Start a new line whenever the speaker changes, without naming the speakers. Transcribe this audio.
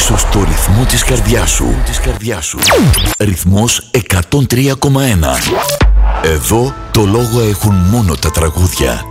ύψος του ρυθμού της καρδιάς σου. Ρυθμός 103,1. Εδώ το λόγο έχουν μόνο τα τραγούδια.